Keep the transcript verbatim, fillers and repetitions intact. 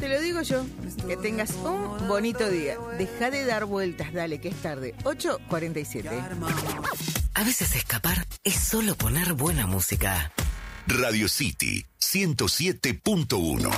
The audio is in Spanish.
Te lo digo yo. Que tengas un bonito día. Deja de dar vueltas, dale, que es tarde. ocho cuarenta y siete. A veces escapar es solo poner buena música. Radio City ciento siete punto uno.